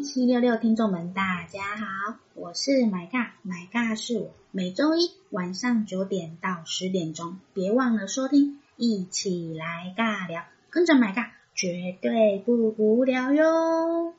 1766听众们大家好，我是买尬，买尬是我，每周一晚上9点到10点钟，别忘了收听，一起来尬聊，跟着买尬绝对不无聊哟。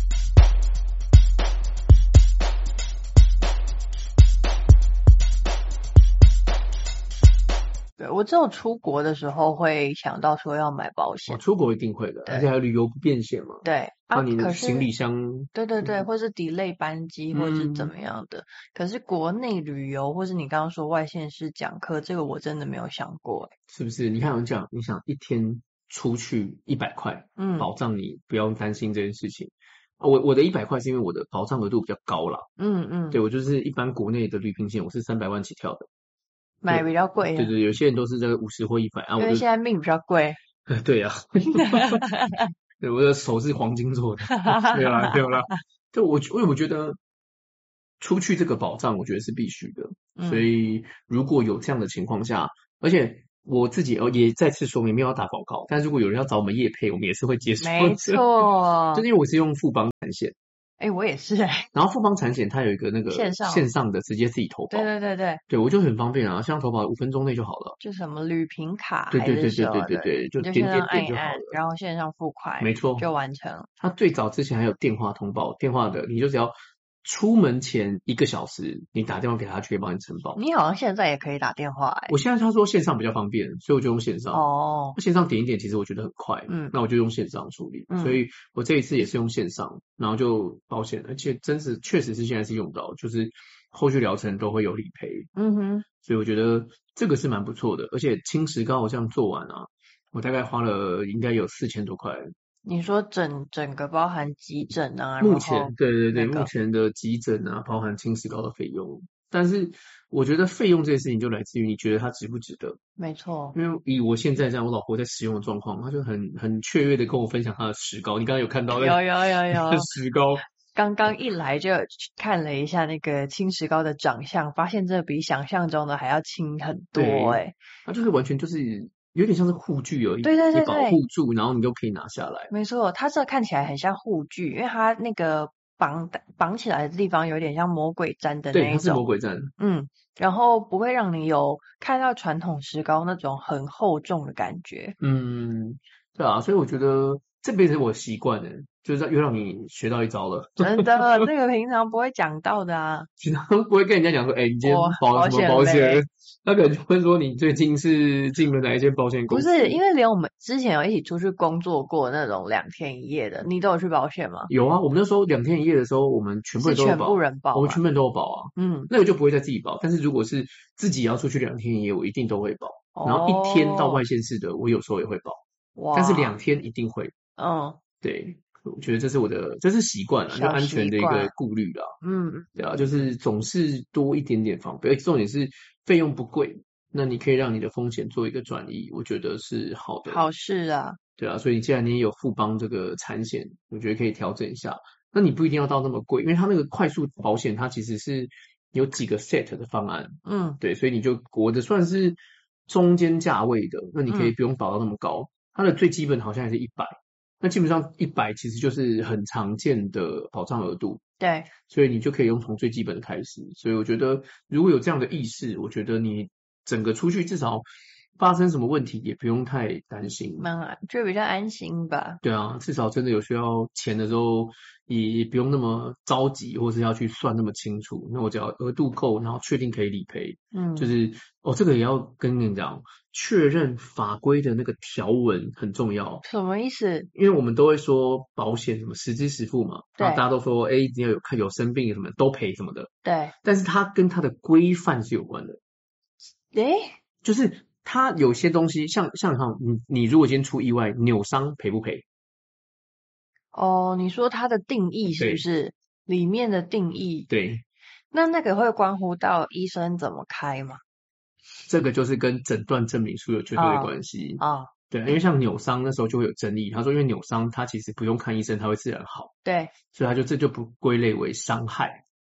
对，我只有出国的时候会想到说要买保险。 出国一定会的，而且还有旅游不便险嘛。 对啊，你的可是行李箱， 对，或是 delay 班机，或是怎么样的。可是国内旅游，或是你刚刚说外县市讲课，这个我真的没有想过。 是不是？你看我讲，你想一天出去100块，保障你不用担心这件事情。我的100块是因为我的保障额度比较高啦。对，我就是一般国内的旅行险，我是300万起跳的。 买比较贵啊。 对，有些人都是这个50或100啊。 因为现在命比较贵。 对啊。对，我的手是黄金做的。对啦。对，因为我觉得出去这个保障，我觉得是必须的。所以如果有这样的情况下，而且我自己也再次说明，没有要打广告，但如果有人要找我们业配，我们也是会接受的。 没错。 就是因为我是用富邦产险。 我也是然后富邦产险它有一个那个线上的直接自己投保。对，我就很方便啊，像投保5分钟内就好了。 就什么旅平卡， 对，就点就好了， 然后线上付款， 没错， 就完成。 它最早之前还有电话通报，电话的你就只要出门前1个小时，你打电话给他就可以帮你承保。 你好像现在也可以打电话我现在他说线上比较方便，所以我就用线上。线上点一点其实我觉得很快。那我就用线上处理。所以我这一次也是用线上，然后就保险，而且确实是现在是用到，就是后续疗程都会有理赔。所以我觉得这个是蛮不错的，而且轻石膏我这样做完啊，我大概花了应该有4000多块。 你说整个包含急诊啊？ 目前对，目前的急诊啊，包含轻石膏的费用。但是我觉得费用这件事情就来自于你觉得它值不值得。 没错。 因为以我现在这样，我老婆在使用的状况，她就很雀跃的跟我分享她的石膏。你刚刚有看到？有石膏。 刚刚一来就看了一下那个轻石膏的长相，发现这比想象中的还要轻很多。 它就是完全就是有点像是护具而已。 对， 保护住，然后你就可以拿下来。 没错，它这看起来很像护具，因为它那个绑起来的地方有点像魔鬼毡的那一种。 对，它是魔鬼毡。 然后不会让你有看到传统石膏那种很厚重的感觉。 对啊，所以我觉得这辈子我习惯了，就是又让你学到一招了。 真的，那个平常不会讲到的啊。 平常不会跟人家讲说，你今天保什么保险？他可能就会说你最近是进了哪一间保险公司？ 不是，因为连我们之前有一起出去工作过那种2天1夜的，你都有去保险吗？ 有啊，我们那时候2天1夜的时候，我们全部人都有保。 全部人保。 我们全部人都有保啊。那个就不会再自己保，但是如果是自己要出去2天1夜，我一定都会保。然后1天到外县市的，我有时候也会保。但是2天一定会。对，我觉得这是习惯了，就安全的一个顾虑啦。对啊，就是总是多一点点防备，而且重点是费用不贵，那你可以让你的风险做一个转移，我觉得是好的。 好事啊。 对啊，所以既然你也有富邦这个产险，我觉得可以调整一下。那你不一定要到那么贵，因为它那个快速保险，它其实是有几个 set 的方案。对，所以你就我的算是中间价位的，那你可以不用保到那么高。它的最基本好像还是100。那基本上100其实就是很常见的保障额度。 对， 所以你就可以用从最基本的开始。所以我觉得如果有这样的意识，我觉得你整个出去至少发生什么问题也不用太担心， 就比较安心吧。 对啊，至少真的有需要钱的时候也不用那么着急，或是要去算那么清楚。那我只要额度够，然后确定可以理赔。就是这个也要跟你讲，确认法规的那个条文很重要。 什么意思？ 因为我们都会说保险什么实支实付嘛，然后大家都说你有生病什么都赔什么的。 对， 但是它跟它的规范是有关的。就是它有些东西像你如果今天出意外扭伤赔不赔？ 你说它的定义是不是里面的定义？ 对， 那个会关乎到医生怎么开吗？ 这个就是跟诊断证明书有绝对的关系。对，因为像扭伤那时候就会有争议，他说因为扭伤它其实不用看医生它会自然好。 对， 所以这就不归类为伤害。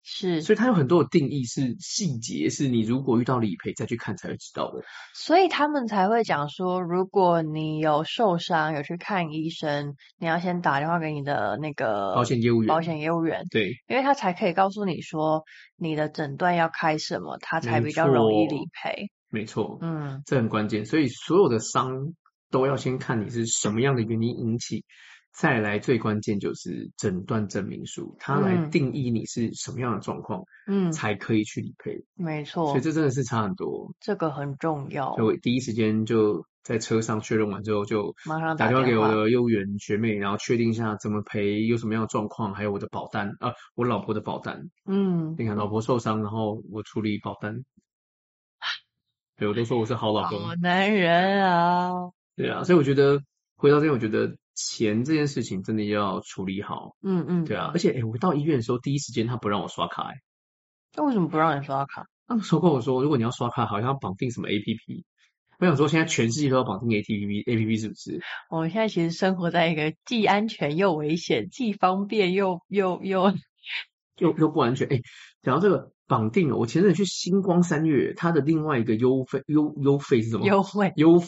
是， 所以它有很多的定义是细节，是你如果遇到理赔再去看才会知道的。 所以他们才会讲说，如果你有受伤有去看医生，你要先打电话给你的那个保险业务员，对， 因为他才可以告诉你说你的诊断要开什么，他才比较容易理赔。 没错，这很关键。所以所有的伤都要先看你是什么样的原因引起。再来最关键就是诊断证明书，它来定义你是什么样的状况，才可以去理赔。 没错， 所以这真的是差很多， 这个很重要。 所以我第一时间就在车上确认完之后，就马上打电话给我的业务员学妹，然后确定一下怎么赔，有什么样的状况，还有我的保单我老婆的保单。你看老婆受伤，然后我处理保单。对，我都说我是好老公， 好男人啊。 对啊，所以我觉得回到这边，我觉得钱这件事情真的要处理好。对啊，而且我到医院的时候，第一时间他不让我刷卡。 那为什么不让你刷卡？ 他们说跟我说，如果你要刷卡，好像要绑定什么 APP。我想说，现在全世界都要绑定 APP 是不是？ 我们现在其实生活在一个既安全又危险，既方便又不安全。讲到这个绑定我前阵子去星光3月，它的另外一个优惠是什么？优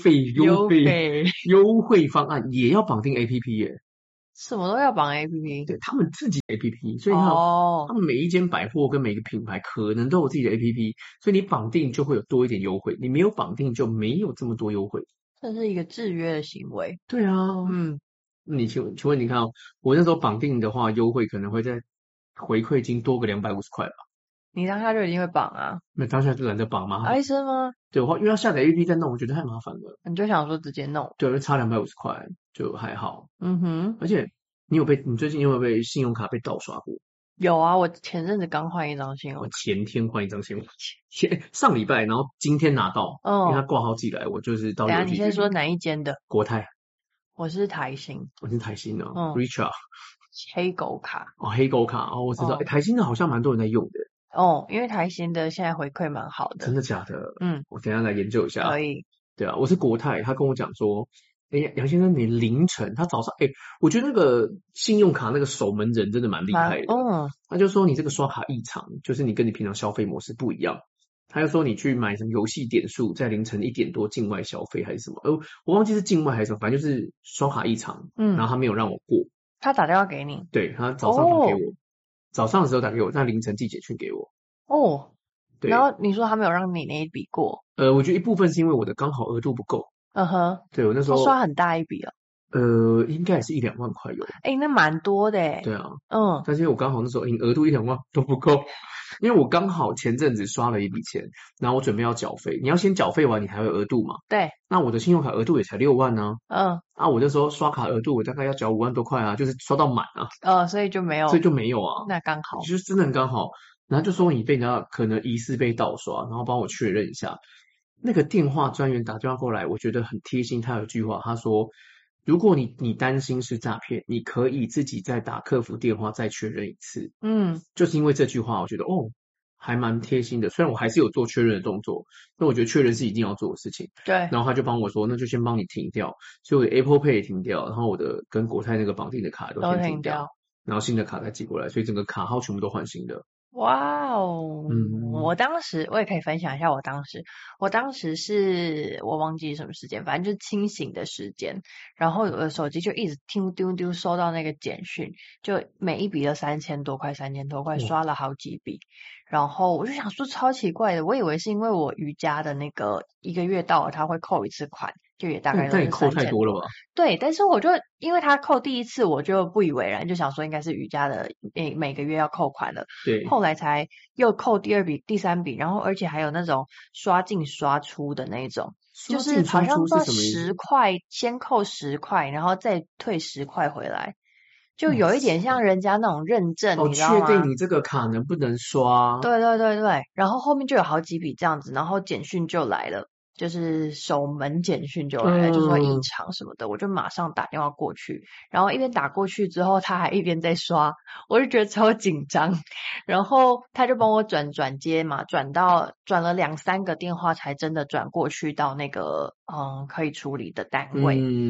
惠方案也要绑定 APP 耶。 什么都要绑 APP？ 对，他们自己的 APP， 所以他们每一间百货跟每个品牌可能都有自己的 APP， 所以你绑定就会有多一点优惠，你没有绑定就没有这么多优惠。 这是一个制约的行为。 对啊，你请问你看我那时候绑定的话，优惠可能会在回馈金多个250块吧。 你当下就一定会绑啊？ 那当下就懒得绑吗？ 是吗？ 对，因为要下载 APP 再弄，我觉得太麻烦了。 你就想说直接弄？ 对，就差250块就还好。而且你最近有没有被信用卡被盗刷过？ 有啊，我前阵子刚换一张信用卡。 我前天换一张信用卡，上礼拜，然后今天拿到，因为他挂号寄来，我就是到邮局。 你先说哪一间的？ 国泰。 我是台新。 我是台新的，Richard。 黑狗卡。 黑狗卡我知道，台新的好像蛮多人在用的。 因为台新的现在回馈蛮好的。 真的假的？我等一下来研究一下。 可以。 对啊，我是国泰，他跟我讲说，杨先生，你凌晨，他早上，我觉得那个信用卡那个守门人真的蛮厉害的。他就说你这个刷卡异常，就是你跟你平常消费模式不一样。他就说你去买什么游戏点数，在凌晨1点多境外消费还是什么，我忘记是境外还是什么，反正就是刷卡异常。然后他没有让我过。 他打电话给你？ 对，他早上打给我。早上的时候打给我，在凌晨寄简讯给我。对。 然后你说他没有让你那一笔过？ 我觉得一部分是因为我的刚好额度不够。对，我那时候刷很大一笔哦。 应该也是1-2万块有。 那蛮多的耶。 对啊。但是因为我刚好那时候额度1-2万都不够，因为我刚好前阵子刷了一笔钱，然后我准备要缴费，你要先缴费完你才会额度嘛。 对。 那我的信用卡额度也才6万呢。我那时候刷卡额度我大概要缴5万多块啊，就是刷到满啊。 所以就没有。啊。那刚好。 就是真的很刚好。然后就说你被人家可能疑似被盗刷，然后帮我确认一下。那个电话专员打电话过来，我觉得很贴心。他有一句话，他说：“如果你担心是诈骗，你可以自己再打客服电话再确认一次。”就是因为这句话，我觉得还蛮贴心的。虽然我还是有做确认的动作，但我觉得确认是一定要做的事情。 对。 然后他就帮我说，那就先帮你停掉，所以我的 Apple Pay 也停掉，然后我的跟国泰那个绑定的卡都先停掉，然后新的卡再寄过来，所以整个卡号全部都换新的。 哇哦！我当时我也可以分享一下，我当时是我忘记什么时间，反正就是清醒的时间，然后我的手机就一直丢丢丢收到那个简讯，就每一笔都3000多块，刷了好几笔，然后我就想说超奇怪的，我以为是因为我瑜伽的那个1个月到了他会扣一次款，就也大概但你扣太多了吧？ 对，但是我就因为他扣第一次我就不以为然，就想说应该是瑜伽的每个月要扣款了。 对。 后来才又扣第2笔、第3笔，然后而且还有那种刷进刷出的那种，就是好像说10块先扣10块，然后再退10块回来，就有一点像人家那种认证，你知道吗？ 确定你这个卡能不能刷？ 对，然后后面就有好几笔这样子，然后简讯就来了。就是守门简讯就来了，就说异常什么的，我就马上打电话过去，然后一边打过去之后，他还一边在刷，我就觉得超紧张，然后他就帮我转接嘛，转了2-3个电话才真的转过去到那个可以处理的单位。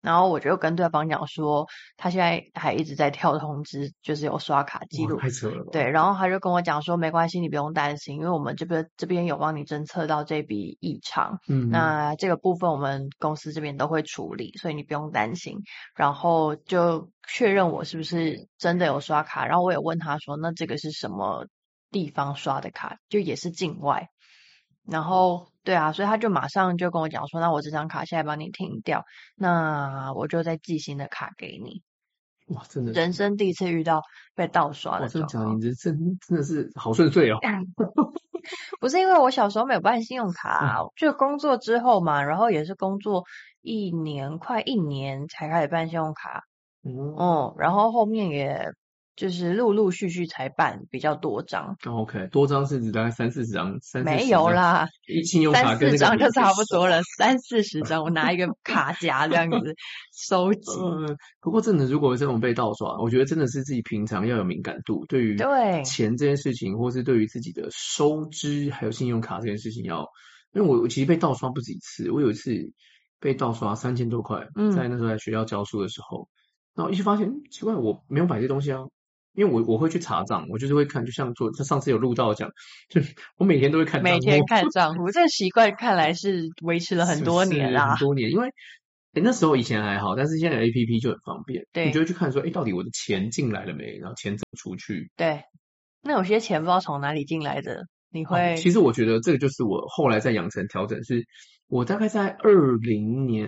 然后我就跟对方讲说，他现在还一直在跳通知，就是有刷卡记录， 太扯了吧？ 对，然后他就跟我讲说，没关系，你不用担心，因为我们这边有帮你侦测到这笔异常，那这个部分我们公司这边都会处理，所以你不用担心。然后就确认我是不是真的有刷卡，然后我也问他说，那这个是什么地方刷的卡？就也是境外。然后对啊，所以他就马上就跟我讲说，那我这张卡现在帮你停掉，那我就再寄新的卡给你。 哇，真的人生第一次遇到被盗刷的状况。 你这真的是好顺遂哦。 不是因为我小时候没有办信用卡，就工作之后嘛，然后也是工作快一年才开始办信用卡。然后后面也就是陆陆续续才办比较多张。 OK， 多张是指大概30-40张， 没有啦， 信用卡跟那个 3-4张就差不多了，30-40张我拿一个卡夹这样子收集。 不过真的，如果这种被盗刷，我觉得真的是自己平常要有敏感度，对于钱这件事情，或是对于自己的收支还有信用卡这件事情要，因为我其实被盗刷不止一次，我有一次被盗刷3000多块，在那时候在学校教书的时候，然后一发现奇怪，我没有买这些东西啊。因为我会去查账，我就是会看，就像上次有录到讲，就我每天都会看账户， 每天看账户，这个习惯看来是维持了很多年啦， 很多年。因为那时候以前还好，但是现在有 APP 就很方便，你就会去看说，到底我的钱进来了没，然后钱怎么出去。 对，那有些钱不知道从哪里进来的，你会？ 其实我觉得这个就是我后来在养成调整，是我大概在20年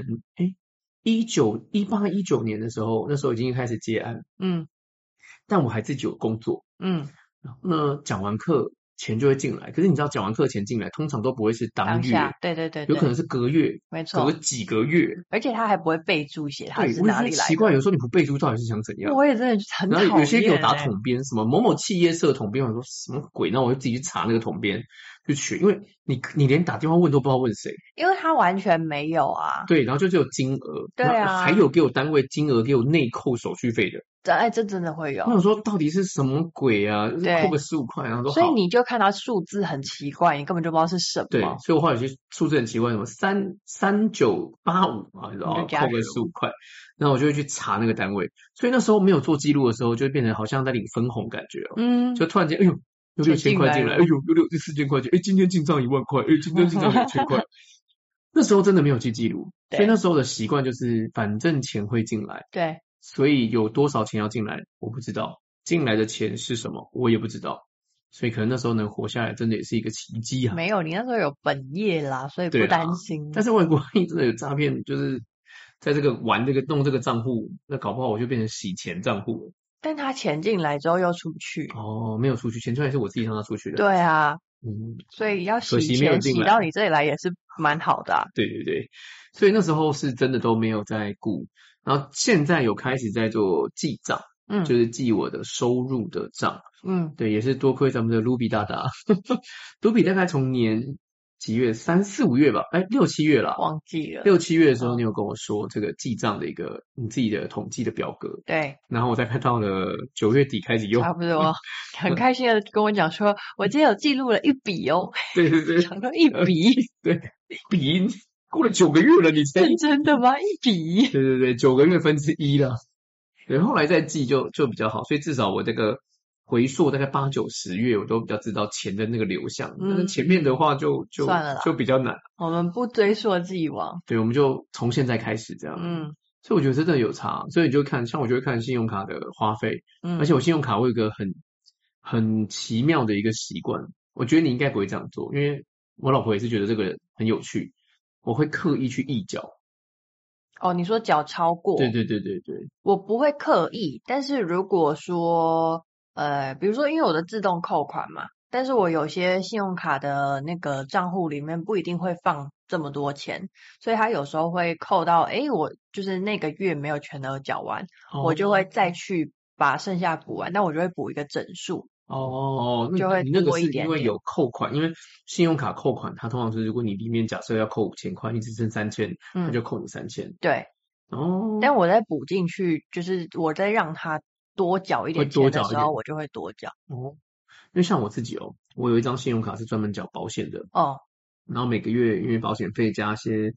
18-19年的时候，那时候已经开始接案，但我还自己有工作，那讲完课钱就会进来，可是你知道讲完课钱进来，通常都不会是当月， 对， 有可能是隔月， 没错， 隔几个月， 而且他还不会备注写他是哪里来的。 奇怪，有时候你不备注到底是想怎样？ 我也真的很讨厌。 然后有些给我打统编，什么某某企业社统编，我说什么鬼？那我就自己去查那个统编去取，因为你连打电话问都不知道问谁， 因为他完全没有啊。 对，然后就只有金额， 对啊， 还有给我单位金额，给我内扣手续费的。 这真的会有。 我想说，到底是什么鬼啊？扣个15块，然后所以你就看到数字很奇怪，你根本就不知道是什么。 对，所以我后来有些数字很奇怪，什么3985啊，然后扣个15块，然后我就会去查那个单位。所以那时候没有做记录的时候，就会变成好像在领分红感觉哦。就突然间，哎呦，有6000块进来，哎呦，有4000块进，今天进账1万块，今天进账2000块。那时候真的没有去记录，所以那时候的习惯就是，反正钱会进来。 对。 所以有多少钱要进来，我不知道。进来的钱是什么，我也不知道。所以可能那时候能活下来，真的也是一个奇迹啊。 没有，你那时候有本业啦，所以不担心。 但是外国真的有诈骗，就是在这个弄这个账户，那搞不好我就变成洗钱账户了。 但他钱进来之后又出去。 没有出去，钱出来是我自己让他出去的。 对啊，所以要洗钱洗到你这里来也是蛮好的啊。 对，所以那时候是真的都没有在顾。然后现在有开始在做记账，就是记我的收入的账，对，也是多亏咱们的卢比大大，卢比大概从年几月3、4、5月吧，6、7月啦， 忘记了 6、7月的时候，你有跟我说这个记账的一个你自己的统计的表格， 对， 然后我再看到了9月底开始用， 差不多，很开心的跟我讲说，我今天有记录了一笔哦， 对， 想说一笔， 对，一笔。过了9个月了，你才真的吗？一笔？ 对，9个月分之一了。对，后来再记就比较好，所以至少我这个回溯大概8、9、10月，我都比较知道钱的那个流向。但是前面的话就算了啦， 就比较难。 我们不追溯既往， 对，我们就从现在开始这样。所以我觉得真的有差。所以你就看，像我就会看信用卡的花费，而且我信用卡我有一个很奇妙的一个习惯，我觉得你应该不会这样做，因为我老婆也是觉得这个很有趣。我会刻意去溢缴。 你说缴超过？ 对。 我不会刻意，但是如果说比如说因为我的自动扣款嘛，但是我有些信用卡的那个账户里面不一定会放这么多钱，所以他有时候会扣到我就是那个月没有全额缴完，我就会再去把剩下补完，但我就会补一个整数。就会你那个是因为有扣款，因为信用卡扣款，它通常是如果你里面假设要扣5000块，你只剩3000，它就扣你3000。 对，但我再补进去，就是我再让它多缴一点钱的时候，我就会多缴。 因为像我自己我有一张信用卡是专门缴保险的。然后每个月因为保险费加些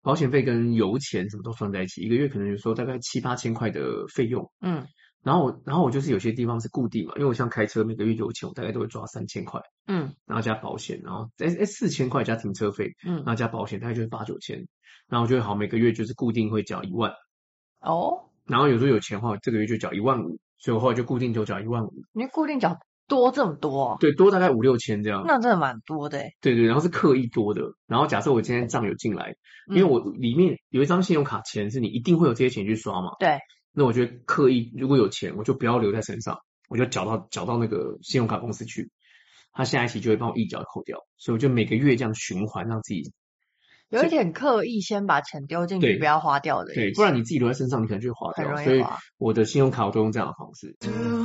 保险费跟油钱什么都算在一起，一个月可能有时候大概7、8千块的费用。然后我就是有些地方是固定嘛，因为我像开车每个月油钱我大概都会抓3000块，然后加保险，然后4000块加停车费，然后加保险大概就是8、9千，然后我就好每个月就是固定会缴1万。然后有时候有钱的话，这个月就缴15000，所以我后来就固定就缴15000。 你固定缴多这么多？ 对，多大概5、6千这样。 那真的蛮多的。 对，然后是刻意多的。然后假设我今天账有进来，因为我里面有一张信用卡钱是你一定会有这些钱去刷嘛。 对。 那我觉得刻意如果有钱，我就不要留在身上，我就缴到那个信用卡公司去，他下一期就会帮我一缴扣掉，所以我就每个月这样循环，让自己有一点刻意先把钱丢进去，不要花掉的。 对，不然你自己留在身上，你可能就会花掉。所以我的信用卡我都用这样的方式。